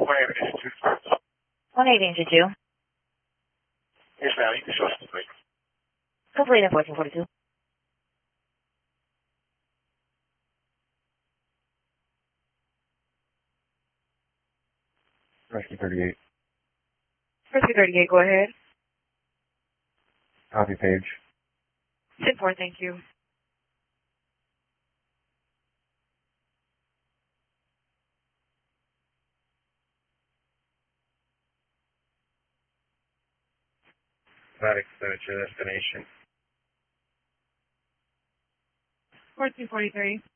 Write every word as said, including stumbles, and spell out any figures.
one eight engine two. one eight engine two. Yes, ma'am. You can show us the plate. Complete in fourteen forty-two. Rescue thirty-eight. Rescue thirty-eight, go ahead. Copy page. ten four, thank you. That expenditure destination. fourteen forty-three.